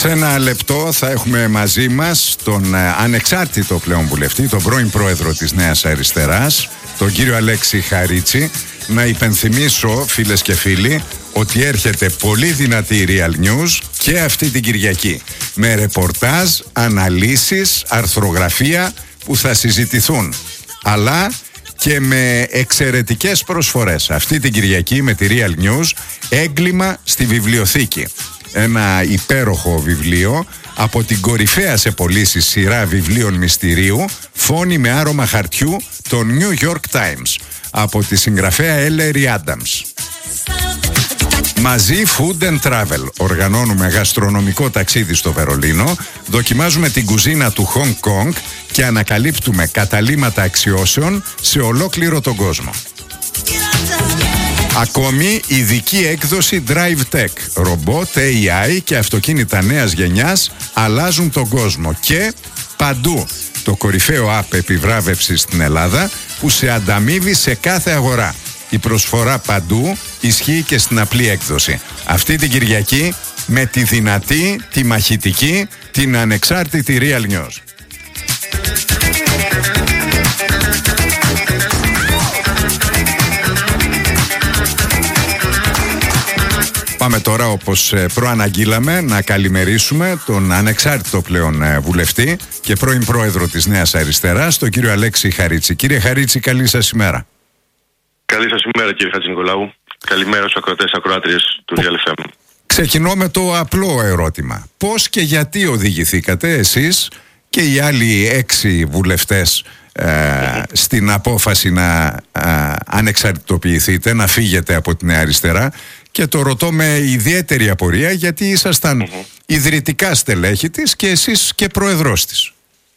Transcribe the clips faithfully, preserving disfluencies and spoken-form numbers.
Σε ένα λεπτό θα έχουμε μαζί μας τον ανεξάρτητο πλέον βουλευτή, τον πρώην πρόεδρο της Νέας Αριστεράς, τον κύριο Αλέξη Χαρίτση. Να υπενθυμίσω, φίλες και φίλοι, ότι έρχεται πολύ δυνατή Real News και αυτή την Κυριακή, με ρεπορτάζ, αναλύσεις, αρθρογραφία που θα συζητηθούν, αλλά και με εξαιρετικές προσφορές. Αυτή την Κυριακή με τη Real News, έγκλημα στη βιβλιοθήκη. Ένα υπέροχο βιβλίο από την κορυφαία σε πωλήσεις σειρά βιβλίων μυστηρίου, Φόνοι με άρωμα χαρτιού, το New York Times, από τη συγγραφέα Ellery Adams. Μαζί Food and Travel. Οργανώνουμε γαστρονομικό ταξίδι στο Βερολίνο, δοκιμάζουμε την κουζίνα του Hong Kong και ανακαλύπτουμε καταλύματα αξιώσεων σε ολόκληρο τον κόσμο. Ακόμη ειδική έκδοση Drive Tech. Ρομπότ, έι άι και αυτοκίνητα νέας γενιάς αλλάζουν τον κόσμο. Και παντού το κορυφαίο app επιβράβευσης στην Ελλάδα που σε ανταμείβει σε κάθε αγορά. Η προσφορά παντού ισχύει και στην απλή έκδοση. Αυτή την Κυριακή με τη δυνατή, τη μαχητική, την ανεξάρτητη Real News. Πάμε τώρα, όπως προαναγγείλαμε, να καλημερίσουμε τον ανεξάρτητο πλέον βουλευτή και πρώην πρόεδρο της Νέας Αριστεράς, τον κύριο Αλέξη Χαρίτση. Κύριε Χαρίτση, καλή σας ημέρα. Καλή σας ημέρα, κύριε Χατζηνικολάου. Καλημέρα στους ακροατές ακροάτριες του Real εφ εμ. Ξεκινώ με το απλό ερώτημα. Πώς και γιατί οδηγηθήκατε εσείς και οι άλλοι έξι βουλευτές ε, mm-hmm. στην απόφαση να ε, ανεξαρτητοποιηθείτε, να φύγετε από τη Νέα Αριστερά? Και το ρωτώ με ιδιαίτερη απορία, γιατί ήσασταν mm-hmm. ιδρυτικά στελέχη της και εσείς και πρόεδρος της.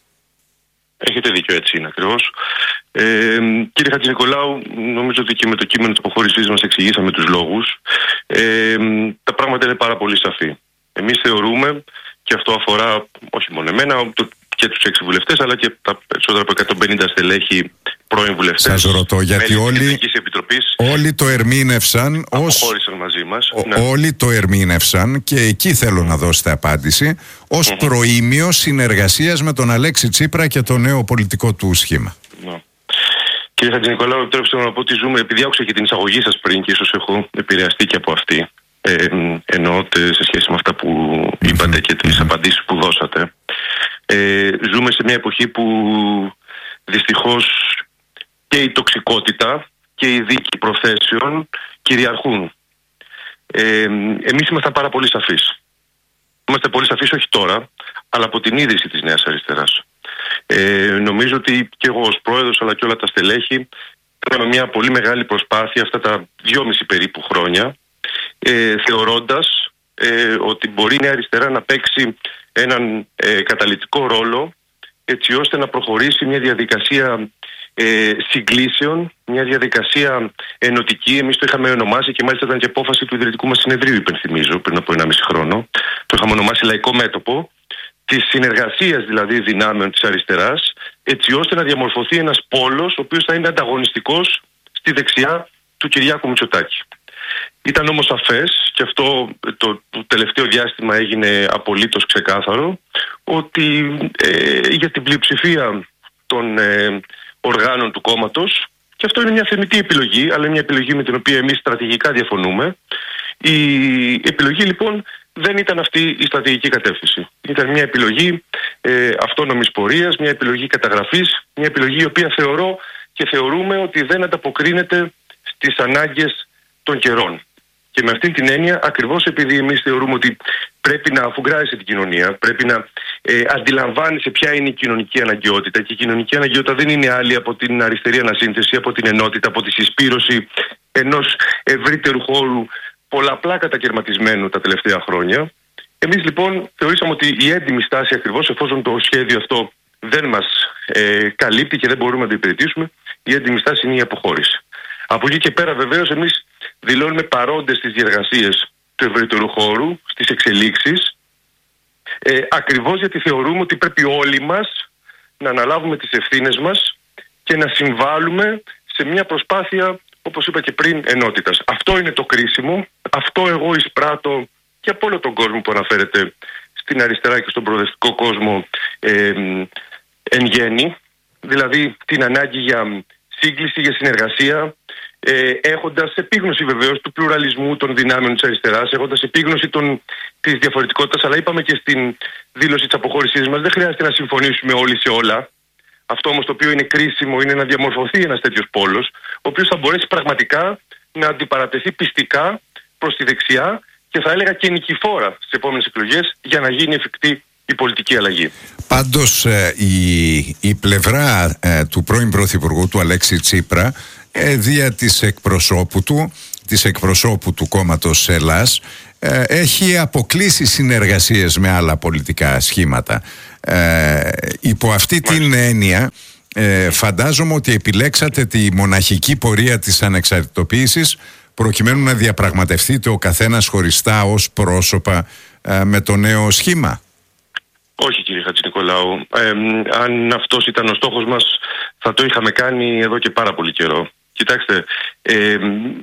Έχετε δίκιο, έτσι είναι ακριβώς. Ε, κύριε Χατζηνικολάου, νομίζω ότι και με το κείμενο της αποχώρησής μας εξηγήσαμε τους λόγους. Ε, τα πράγματα είναι πάρα πολύ σαφή. Εμείς θεωρούμε, και αυτό αφορά όχι μόνο εμένα, το, και τους έξι βουλευτές, αλλά και τα περισσότερα από εκατόν πενήντα στελέχη πρώην βουλευτές. Σας ρωτώ, γιατί όλοι, όλοι το ερμήνευσαν ως, μαζί μας. Ο, ναι. όλοι το ερμήνευσαν, και εκεί θέλω να δώσετε απάντηση, ως mm-hmm. προήμιο συνεργασίας με τον Αλέξη Τσίπρα και το νέο πολιτικό του σχήμα. Ναι. Κύριε Χατζηνικολάου, επιτρέψτε να πω ότι ζούμε, επειδή άκουσα και την εισαγωγή σας πριν και ίσως έχω επηρεαστεί και από αυτή, ε, εννοώ σε σχέση με αυτά που mm-hmm. είπατε και τις mm-hmm. απαντήσεις που δώσατε. Ε, ζούμε σε μια εποχή που δυστυχώς και η τοξικότητα και η δίκη προθέσεων κυριαρχούν. Ε, εμείς ήμασταν πάρα πολύ σαφείς. Είμαστε πολύ σαφείς όχι τώρα, αλλά από την ίδρυση της Νέας Αριστεράς. Ε, νομίζω ότι και εγώ ως πρόεδρος, αλλά και όλα τα στελέχη, κάναμε μια πολύ μεγάλη προσπάθεια αυτά τα δυόμιση περίπου χρόνια, ε, θεωρώντας ε, ότι μπορεί η Νέα Αριστερά να παίξει έναν ε, καταλυτικό ρόλο, έτσι ώστε να προχωρήσει μια διαδικασία ε, συγκλήσεων, μια διαδικασία ενωτική. Εμείς το είχαμε ονομάσει, και μάλιστα ήταν και απόφαση του ιδρυτικού μας συνεδρίου, υπενθυμίζω, πριν από ενάμιση χρόνο. Το είχαμε ονομάσει Λαϊκό Μέτωπο, της συνεργασίας δηλαδή δυνάμεων της αριστεράς, έτσι ώστε να διαμορφωθεί ένας πόλος ο οποίος θα είναι ανταγωνιστικός στη δεξιά του Κυριάκου Μητσοτάκη. Ήταν όμως σαφές, και αυτό το, το τελευταίο διάστημα έγινε απολύτως ξεκάθαρο, ότι ε, για την πλειοψηφία των ε, οργάνων του κόμματος, και αυτό είναι μια θεμιτή επιλογή, αλλά μια επιλογή με την οποία εμείς στρατηγικά διαφωνούμε, η επιλογή λοιπόν δεν ήταν αυτή η στρατηγική κατεύθυνση. Ήταν μια επιλογή ε, αυτόνομης πορείας, μια επιλογή καταγραφής, μια επιλογή η οποία θεωρώ και θεωρούμε ότι δεν ανταποκρίνεται στις ανάγκες των καιρών. Και με αυτή την έννοια, ακριβώς επειδή εμείς θεωρούμε ότι πρέπει να αφουγκράζεσαι την κοινωνία, πρέπει να ε, αντιλαμβάνεσαι ποια είναι η κοινωνική αναγκαιότητα, και η κοινωνική αναγκαιότητα δεν είναι άλλη από την αριστερή ανασύνθεση, από την ενότητα, από τη συσπήρωση ενός ευρύτερου χώρου πολλαπλά κατακαιρματισμένου τα τελευταία χρόνια. Εμείς λοιπόν θεωρήσαμε ότι η έντιμη στάση, ακριβώς εφόσον το σχέδιο αυτό δεν μας ε, καλύπτει και δεν μπορούμε να το υπηρετήσουμε, η έντιμη στάση είναι η αποχώρηση. Από εκεί και πέρα βεβαίως εμείς δηλώνουμε παρόντες στις διεργασίες του ευρύτερου χώρου, στις εξελίξεις, ε, ακριβώς γιατί θεωρούμε ότι πρέπει όλοι μας να αναλάβουμε τις ευθύνες μας και να συμβάλλουμε σε μια προσπάθεια, όπως είπα και πριν, ενότητας. Αυτό είναι το κρίσιμο, αυτό εγώ εισπράττω και από όλο τον κόσμο που αναφέρεται στην αριστερά και στον προοδευτικό κόσμο ε, εν γέννη, δηλαδή την ανάγκη για σύγκληση, για συνεργασία, ε, έχοντας επίγνωση βεβαίως του πλουραλισμού των δυνάμεων της αριστεράς, έχοντας επίγνωση των, της διαφορετικότητας, αλλά είπαμε και στην δήλωση της αποχώρησής μας, δεν χρειάζεται να συμφωνήσουμε όλοι σε όλα. Αυτό όμως το οποίο είναι κρίσιμο είναι να διαμορφωθεί ένας τέτοιος πόλος, ο οποίος θα μπορέσει πραγματικά να αντιπαρατεθεί πιστικά προς τη δεξιά και θα έλεγα και νικηφόρα στις επόμενες εκλογές για να γίνει εφικτή η πολιτική αλλαγή. Πάντως ε, η, η πλευρά ε, του πρώην Πρωθυπουργού του Αλέξη Τσίπρα ε, δια της εκπροσώπου του, της εκπροσώπου του κόμματος Ελλάς ε, έχει αποκλείσει συνεργασίες με άλλα πολιτικά σχήματα. Ε, υπό αυτή την έννοια ε, φαντάζομαι ότι επιλέξατε τη μοναχική πορεία της ανεξαρτητοποίησης προκειμένου να διαπραγματευτείτε ο καθένας χωριστά ως πρόσωπα ε, με το νέο σχήμα. Όχι κύριε Χατζηνικολάου, ε, αν αυτός ήταν ο στόχος μας θα το είχαμε κάνει εδώ και πάρα πολύ καιρό. Κοιτάξτε, ε,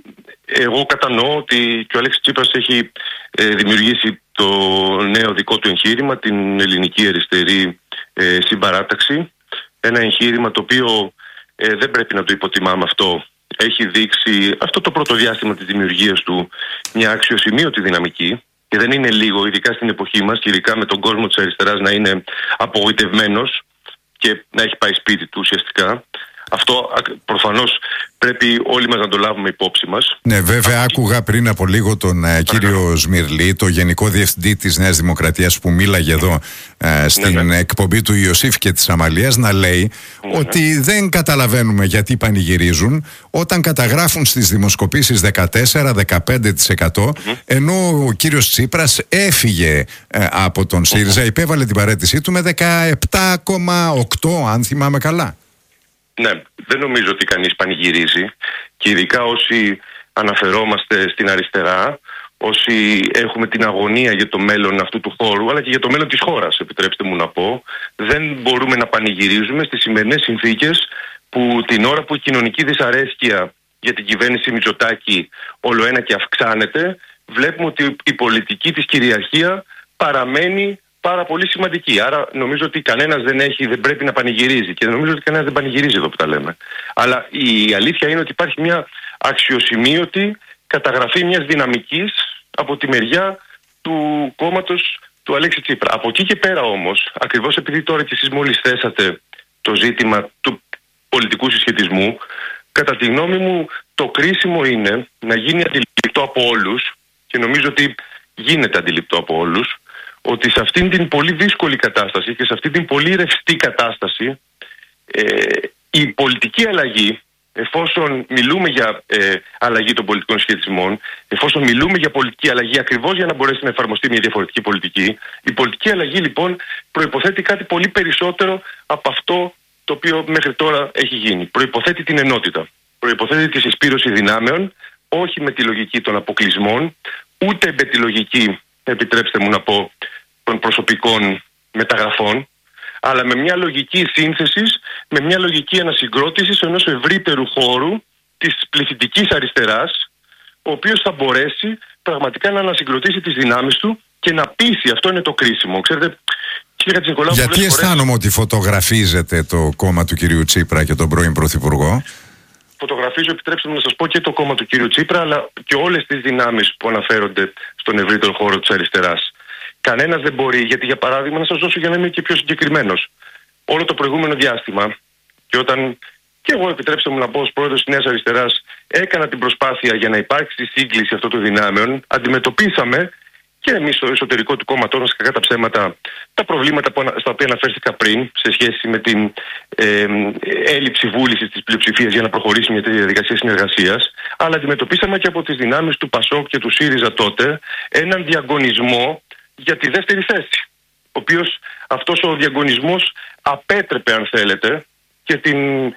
εγώ κατανοώ ότι και ο Αλέξης Τσίπρας έχει ε, δημιουργήσει το νέο δικό του εγχείρημα, την ελληνική αριστερή ε, συμπαράταξη. Ένα εγχείρημα το οποίο ε, δεν πρέπει να το υποτιμάμε αυτό. Έχει δείξει αυτό το πρώτο διάστημα της δημιουργίας του μια αξιοσημείωτη δυναμική και δεν είναι λίγο, ειδικά στην εποχή μας και ειδικά με τον κόσμο της αριστεράς να είναι απογοητευμένος και να έχει πάει σπίτι του ουσιαστικά. Αυτό προφανώς πρέπει όλοι μας να το λάβουμε υπόψη μας. Ναι, βέβαια Α... άκουγα πριν από λίγο τον ε, κύριο Σμυρλή, το Γενικό Διευθυντή της Νέας Δημοκρατίας που μίλαγε εδώ ε, στην ναι, ναι. εκπομπή του Ιωσήφ και της Αμαλίας να λέει ναι, ότι δεν καταλαβαίνουμε γιατί πανηγυρίζουν όταν καταγράφουν στις δημοσκοπήσεις δεκατέσσερα με δεκαπέντε τοις εκατό mm-hmm. ενώ ο κύριος Τσίπρας έφυγε ε, από τον ΣΥΡΙΖΑ, mm-hmm. υπέβαλε την παραίτησή του με δεκαεπτά κόμμα οκτώ αν θυμάμαι καλά. Ναι, δεν νομίζω ότι κανείς πανηγυρίζει και ειδικά όσοι αναφερόμαστε στην αριστερά, όσοι έχουμε την αγωνία για το μέλλον αυτού του χώρου αλλά και για το μέλλον της χώρας, επιτρέψτε μου να πω, δεν μπορούμε να πανηγυρίζουμε στις σημερινές συνθήκες που την ώρα που η κοινωνική δυσαρέσκεια για την κυβέρνηση Μητσοτάκη όλο ένα και αυξάνεται, βλέπουμε ότι η πολιτική της κυριαρχία παραμένει πάρα πολύ σημαντική. Άρα νομίζω ότι κανένας δεν έχει, δεν πρέπει να πανηγυρίζει και νομίζω ότι κανένας δεν πανηγυρίζει εδώ που τα λέμε. Αλλά η αλήθεια είναι ότι υπάρχει μια αξιοσημείωτη καταγραφή μιας δυναμικής από τη μεριά του κόμματος του Αλέξη Τσίπρα. Από εκεί και πέρα όμως, ακριβώς επειδή τώρα και εσείς μόλις θέσατε το ζήτημα του πολιτικού συσχετισμού, κατά τη γνώμη μου το κρίσιμο είναι να γίνει αντιληπτό από όλους και νομίζω ότι γίνεται αντιληπτό από όλους ότι σε αυτήν την πολύ δύσκολη κατάσταση και σε αυτήν την πολύ ρευστή κατάσταση ε, η πολιτική αλλαγή, εφόσον μιλούμε για ε, αλλαγή των πολιτικών σχετισμών, εφόσον μιλούμε για πολιτική αλλαγή ακριβώς για να μπορέσει να εφαρμοστεί μια διαφορετική πολιτική, η πολιτική αλλαγή λοιπόν προϋποθέτει κάτι πολύ περισσότερο από αυτό το οποίο μέχρι τώρα έχει γίνει. Προϋποθέτει την ενότητα, προϋποθέτει τη συσπήρωση δυνάμεων, όχι με τη λογική των αποκλεισμών, ούτε με τη λογική, επιτρέψτε μου να πω, των προσωπικών μεταγραφών, αλλά με μια λογική σύνθεσης, με μια λογική ανασυγκρότησης ενός ευρύτερου χώρου της πληθυντικής αριστεράς, ο οποίος θα μπορέσει πραγματικά να ανασυγκροτήσει τις δυνάμεις του και να πείσει. Αυτό είναι το κρίσιμο. Ξέρετε, κύριε Χατζηνικολάου, γιατί αισθάνομαι φορές... ότι φωτογραφίζετε το κόμμα του κυρίου Τσίπρα και τον πρώην Πρωθυπουργό? Φωτογραφίζω, επιτρέψτε μου να σας πω, και το κόμμα του κύριου Τσίπρα, αλλά και όλες τις δυνάμεις που αναφέρονται στον ευρύτερο χώρο της αριστεράς. Κανένας δεν μπορεί, γιατί για παράδειγμα, να σας δώσω για να είμαι και πιο συγκεκριμένος, όλο το προηγούμενο διάστημα, και όταν και εγώ, επιτρέψτε μου να πω, ως πρόεδρος της Νέας Αριστεράς, έκανα την προσπάθεια για να υπάρξει σύγκληση αυτών των δυνάμεων, αντιμετωπίσαμε και εμείς στο εσωτερικό του κόμματός μας, κακά τα ψέματα, τα προβλήματα που, στα οποία αναφέρθηκα πριν, σε σχέση με την ε, έλλειψη βούλησης της πλειοψηφίας για να προχωρήσει μια τέτοια διαδικασία συνεργασίας, αλλά αντιμετωπίσαμε και από τις δυνάμεις του ΠΑΣΟΚ και του ΣΥΡΙΖΑ τότε έναν διαγωνισμό για τη δεύτερη θέση, ο οποίος αυτός ο διαγωνισμός απέτρεπε, αν θέλετε, και την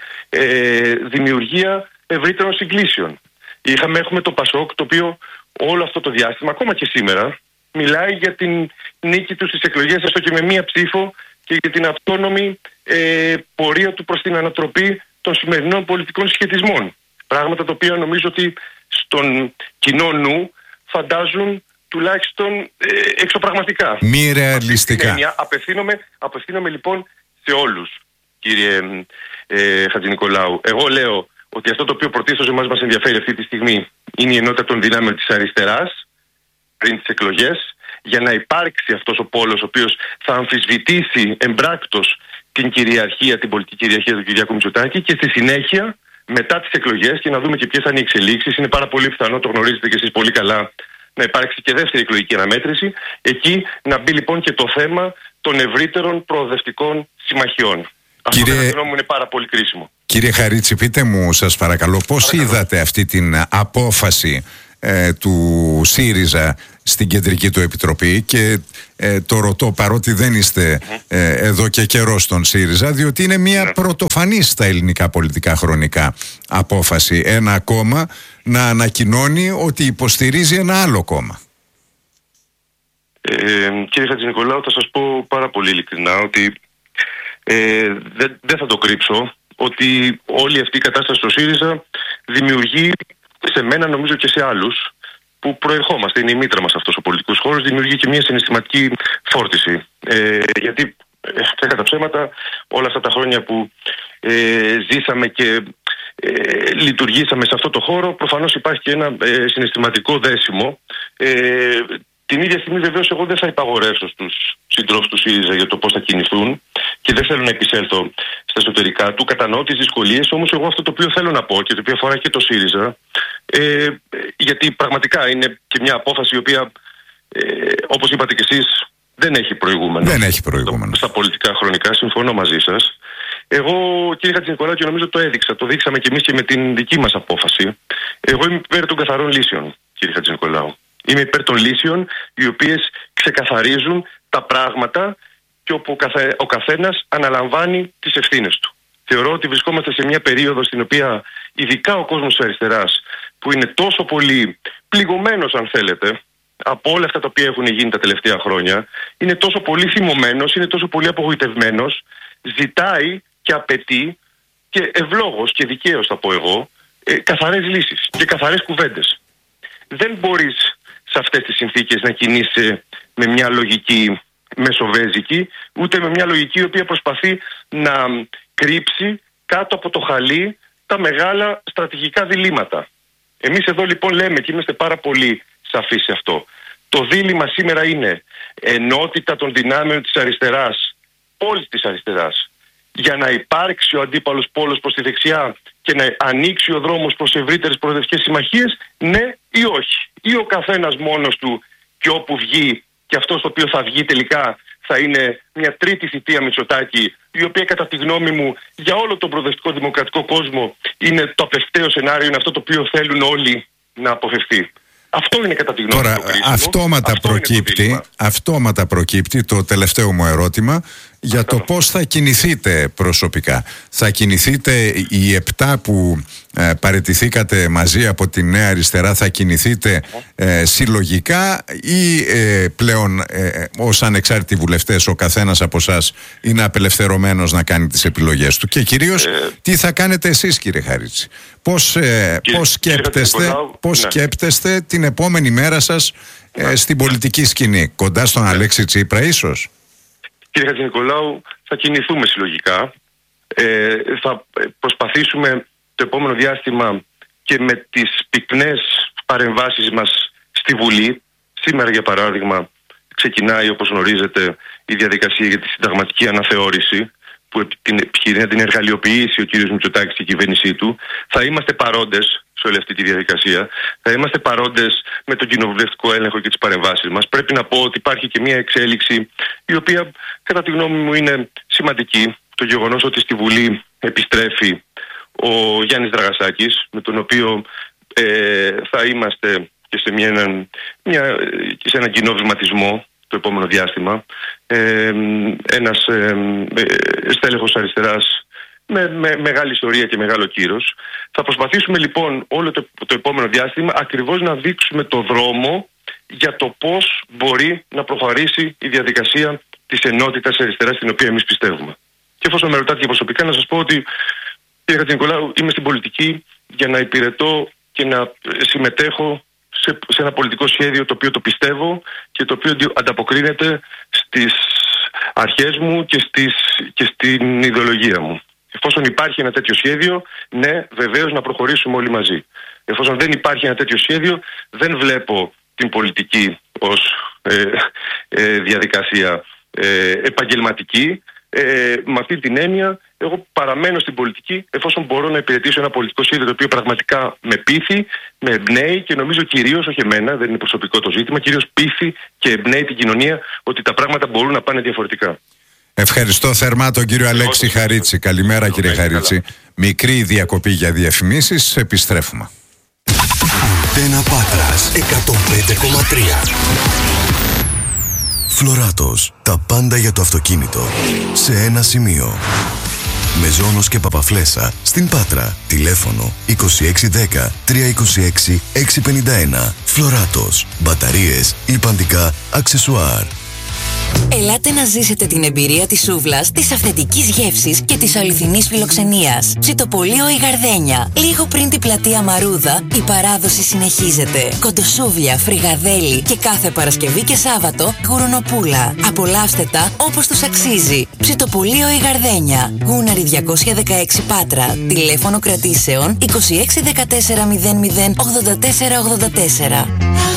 ε, δημιουργία ευρύτερων συγκλήσεων. Είχαμε, έχουμε το ΠΑΣΟΚ, το οποίο όλο αυτό το διάστημα, ακόμα και σήμερα, μιλάει για την νίκη του στις εκλογές, έστω και με μία ψήφο, και για την αυτόνομη ε, πορεία του προς την ανατροπή των σημερινών πολιτικών συσχετισμών. Πράγματα τα οποία νομίζω ότι στον κοινό νου φαντάζουν τουλάχιστον ε, εξωπραγματικά. Μη ρεαλιστικά. Έννοια, απευθύνομαι, απευθύνομαι λοιπόν σε όλους, κύριε ε, Χατζηνικολάου. Εγώ λέω ότι αυτό το οποίο πρωτίστως εμάς μας ενδιαφέρει αυτή τη στιγμή είναι η ενότητα των δυνάμεων της αριστεράς πριν τις εκλογές, για να υπάρξει αυτός ο πόλος ο οποίος θα αμφισβητήσει εμπράκτος την κυριαρχία, την πολιτική κυριαρχία του Κυριάκου Μητσοτάκη, και στη συνέχεια μετά τις εκλογές, και να δούμε και ποιες θα είναι οι εξελίξεις, είναι πάρα πολύ πιθανό, το γνωρίζετε και εσείς πολύ καλά, να υπάρξει και δεύτερη εκλογική αναμέτρηση. Εκεί να μπει λοιπόν και το θέμα των ευρύτερων προοδευτικών συμμαχιών. Αυτό Κύριε... το μου είναι πάρα πολύ κρίσιμο. Κύριε Χαρίτση, πείτε μου σας παρακαλώ, πώς παρακαλώ. είδατε αυτή την απόφαση ε, του ΣΥΡΙΖΑ στην κεντρική του επιτροπή, και ε, το ρωτώ παρότι δεν είστε ε, εδώ και καιρό στον ΣΥΡΙΖΑ, διότι είναι μια πρωτοφανή στα ελληνικά πολιτικά χρονικά απόφαση ένα κόμμα να ανακοινώνει ότι υποστηρίζει ένα άλλο κόμμα. Ε, κύριε Χατζηνικολάου, θα σας πω πάρα πολύ ειλικρινά ότι ε, δεν, δεν θα το κρύψω ότι όλη αυτή η κατάσταση στο ΣΥΡΙΖΑ δημιουργεί σε μένα, νομίζω και σε άλλους που προερχόμαστε, είναι η μήτρα μας αυτός ο πολιτικός χώρος, δημιουργεί και μια συναισθηματική φόρτιση. Ε, γιατί, ε, κατά ψέματα, όλα αυτά τα χρόνια που ε, ζήσαμε και ε, λειτουργήσαμε σε αυτό το χώρο, προφανώς υπάρχει και ένα ε, συναισθηματικό δέσιμο. Ε, την ίδια στιγμή βεβαίως εγώ δεν θα υπαγορεύσω στους συντρόφους του ΣΥΡΙΖΑ για το πώς θα κινηθούν και δεν θέλω να επισέλθω στα εσωτερικά του. Κατανοώ τις δυσκολίες, όμως εγώ αυτό το οποίο θέλω να πω και το οποίο αφορά και το ΣΥΡΙΖΑ, ε, γιατί πραγματικά είναι και μια απόφαση η οποία, ε, όπως είπατε και εσείς, δεν έχει προηγούμενο. Δεν έχει προηγούμενο. Στα πολιτικά χρονικά, συμφωνώ μαζί σας. Εγώ, κύριε Χατζηνικολάου, και νομίζω το έδειξα, το δείξαμε και εμείς και με την δική μας απόφαση. Εγώ είμαι υπέρ των καθαρών λύσεων, κύριε Χατζηνικολάου. Είμαι υπέρ των λύσεων οι οποίες ξεκαθαρίζουν τα πράγματα και όπου ο, καθε, ο καθένας αναλαμβάνει τις ευθύνες του. Θεωρώ ότι βρισκόμαστε σε μια περίοδο στην οποία ειδικά ο κόσμος της αριστεράς, που είναι τόσο πολύ πληγωμένος, αν θέλετε, από όλα αυτά τα οποία έχουν γίνει τα τελευταία χρόνια, είναι τόσο πολύ θυμωμένος, είναι τόσο πολύ απογοητευμένος, ζητάει και απαιτεί, και ευλόγως και δικαίως θα πω εγώ, ε, καθαρές λύσεις και καθαρές κουβέντες. Δεν μπορείς σε αυτές τις συνθήκες να κινείσαι με μια λογική μεσοβέζικη, ούτε με μια λογική η οποία προσπαθεί να κρύψει κάτω από το χαλί τα μεγάλα στρατηγικά διλήμματα. Εμείς εδώ λοιπόν λέμε, και είμαστε πάρα πολύ σαφείς σε αυτό, το δίλημμα σήμερα είναι ενότητα των δυνάμεων της αριστεράς, όλης της αριστεράς, για να υπάρξει ο αντίπαλος πόλος προς τη δεξιά και να ανοίξει ο δρόμος προς ευρύτερες προοδευτικές συμμαχίες, ναι ή όχι. Ή ο καθένας μόνος του, και όπου βγει, και αυτό το οποίο θα βγει τελικά θα είναι μια τρίτη θητεία Μητσοτάκη, η οποία κατά τη γνώμη μου για όλο τον προοδευτικό δημοκρατικό κόσμο είναι το απευθέω σενάριο, είναι αυτό το οποίο θέλουν όλοι να αποφευθεί. Αυτό είναι κατά τη γνώμη μου. Τώρα, αυτόματα προκύπτει, το αυτόματα προκύπτει το τελευταίο μου ερώτημα για το πώς θα κινηθείτε προσωπικά. Θα κινηθείτε οι επτά που ε, παραιτηθήκατε μαζί από τη Νέα Αριστερά, θα κινηθείτε ε, συλλογικά ή ε, πλέον ε, ως ανεξάρτητοι βουλευτές ο καθένας από εσάς είναι απελευθερωμένος να κάνει τις επιλογές του? Και κυρίως ε, τι θα κάνετε εσείς, κύριε Χαρίτση? Πώς, ε, κύριε, πώς, σκέπτεστε, κύριε πώς ναι. σκέπτεστε την επόμενη μέρα σας ε, ναι. στην πολιτική σκηνή? Κοντά στον ναι. Αλέξη Τσίπρα ίσως? Κύριε Χατζηνικολάου, θα κινηθούμε συλλογικά. Ε, θα προσπαθήσουμε το επόμενο διάστημα και με τις πυκνές παρεμβάσεις μας στη Βουλή. Σήμερα, για παράδειγμα, ξεκινάει, όπως γνωρίζετε, η διαδικασία για τη συνταγματική αναθεώρηση, που την επιχειρεί να την εργαλειοποιήσει ο κ. Μητσοτάκης και η κυβέρνησή του. Θα είμαστε παρόντες σε όλη αυτή τη διαδικασία. Θα είμαστε παρόντες με τον κοινοβουλευτικό έλεγχο και τις παρεμβάσεις μας. Πρέπει να πω ότι υπάρχει και μια εξέλιξη η οποία κατά τη γνώμη μου είναι σημαντική. Το γεγονός ότι στη Βουλή επιστρέφει ο Γιάννης Δραγασάκης, με τον οποίο ε, θα είμαστε και σε, μια, μια, και σε έναν κοινό βηματισμό το επόμενο διάστημα. Ε, ένας ε, ε, στέλεχος αριστεράς με, με μεγάλη ιστορία και μεγάλο κύρος. Θα προσπαθήσουμε λοιπόν όλο το, το επόμενο διάστημα ακριβώς να δείξουμε το δρόμο για το πώς μπορεί να προχωρήσει η διαδικασία της ενότητας αριστεράς, στην οποία εμείς πιστεύουμε. Και εφόσον με ρωτάτε και προσωπικά, να σας πω ότι, κύριε Χατζηνικολάου, είμαι στην πολιτική για να υπηρετώ και να συμμετέχω σε, σε ένα πολιτικό σχέδιο το οποίο το πιστεύω και το οποίο ανταποκρίνεται στις αρχές μου και, στις, και στην ιδεολογία μου. Εφόσον υπάρχει ένα τέτοιο σχέδιο, ναι, βεβαίως να προχωρήσουμε όλοι μαζί. Εφόσον δεν υπάρχει ένα τέτοιο σχέδιο, δεν βλέπω την πολιτική ως ε, ε, διαδικασία ε, επαγγελματική. Ε, με αυτή την έννοια, εγώ παραμένω στην πολιτική εφόσον μπορώ να υπηρετήσω ένα πολιτικό σχέδιο το οποίο πραγματικά με πείθει, με εμπνέει και νομίζω κυρίως, όχι εμένα, δεν είναι προσωπικό το ζήτημα, κυρίως πείθει και εμπνέει την κοινωνία ότι τα πράγματα μπορούν να πάνε διαφορετικά. Ευχαριστώ θερμά τον κύριο Αλέξη Χαρίτση. Καλημέρα κύριε Χαρίτση. Μικρή διακοπή για διαφημίσεις, επιστρέφουμε. Αντένα Πάτρας εκατόν πέντε κόμμα τρία. Φλωράτος, τα πάντα για το αυτοκίνητο σε ένα σημείο. Μεζόνος και Παπαφλέσσα στην Πάτρα. Τηλέφωνο είκοσι έξι δέκα τριακόσια είκοσι έξι εξακόσια πενήντα ένα. Φλωράτος, μπαταρίες, υλπαντικά, αξεσουάρ. Ελάτε να ζήσετε την εμπειρία της σούβλας, της αυθεντικής γεύσης και της αληθινής φιλοξενίας. Ψητοπολείο η Γαρδένια. Λίγο πριν την πλατεία Μαρούδα, η παράδοση συνεχίζεται. Κοντοσούβλια, φρυγαδέλι και κάθε Παρασκευή και Σάββατο γουρουνοπούλα. Απολαύστε τα όπως τους αξίζει. Ψητοπολείο η Γαρδένια. Γούναρη διακόσια δεκαέξι Πάτρα. Τηλέφωνο κρατήσεων είκοσι έξι δεκατέσσερα μηδέν μηδέν ογδόντα τέσσερα ογδόντα τέσσερα.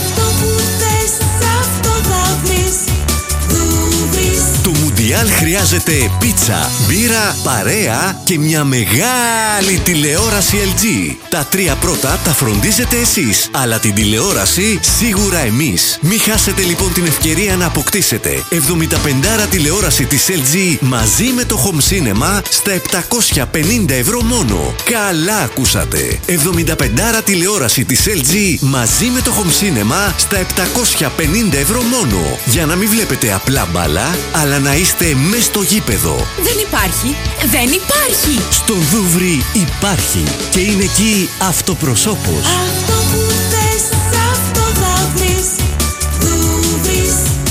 Το Μουντιάλ χρειάζεται πίτσα, μπύρα, παρέα και μια μεγάλη τηλεόραση ελ τζι. Τα τρία πρώτα τα φροντίζετε εσείς, αλλά την τηλεόραση σίγουρα εμείς. Μην χάσετε λοιπόν την ευκαιρία να αποκτήσετε εβδομήντα πέντε άρα τηλεόραση της ελ τζι μαζί με το Home Cinema στα επτακόσια πενήντα ευρώ μόνο. Καλά ακούσατε! εβδομήντα πέντε άρα τηλεόραση της ελ τζι μαζί με το Home Cinema στα επτακόσια πενήντα ευρώ μόνο. Για να μην βλέπετε απλά μπάλα, αλλά να είστε μες στο γήπεδο. Δεν υπάρχει, δεν υπάρχει. Στον Δούβρι υπάρχει και είναι εκεί αυτοπροσώπος. Αυτό που θες, αυτό θα βρεις. Δούβρις.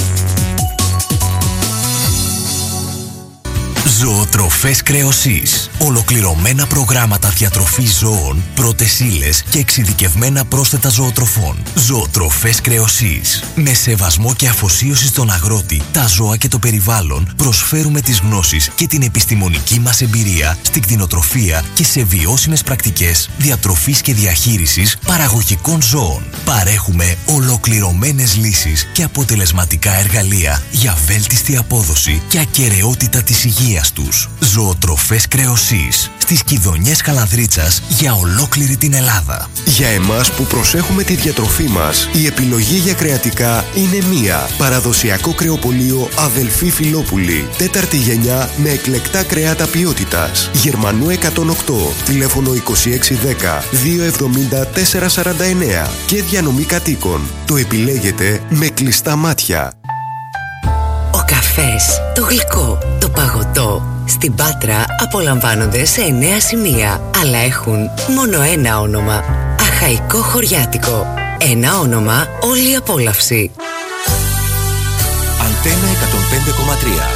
Ζωοτροφές Κρεοσής. Ολοκληρωμένα προγράμματα διατροφής ζώων, πρώτες ύλες και εξειδικευμένα πρόσθετα ζωοτροφών. Ζωοτροφές Κρεοσής. Με σεβασμό και αφοσίωση στον αγρότη, τα ζώα και το περιβάλλον, προσφέρουμε τις γνώσεις και την επιστημονική μας εμπειρία στην κτηνοτροφία και σε βιώσιμες πρακτικές διατροφής και διαχείρισης παραγωγικών ζώων. Παρέχουμε ολοκληρωμένες λύσεις και αποτελεσματικά εργαλεία για βέλτιστη απόδοση και ακεραιότητα της υγείας τους. Ζωοτροφές Κρεοσής. Στις Κιδωνιές Καλανδρίτσας για ολόκληρη την Ελλάδα. Για εμάς που προσέχουμε τη διατροφή μας, η επιλογή για κρεατικά είναι μία. Παραδοσιακό κρεοπωλείο Αδελφή Φιλόπουλη. Τέταρτη γενιά με εκλεκτά κρεάτα ποιότητας. Γερμανού εκατόν οκτώ. Τηλέφωνο είκοσι έξι δέκα διακόσια εβδομήντα τέσσερα σαράντα εννέα. Και διανομή κατοίκων. Το επιλέγετε με κλειστά μάτια. Ο καφές, το γλυκό, το παγωτό στην Πάτρα απολαμβάνονται σε εννέα σημεία, αλλά έχουν μόνο ένα όνομα. Αχαϊκό Χωριάτικο. Ένα όνομα, όλη η απόλαυση. Αντένα εκατόν πέντε κόμμα τρία.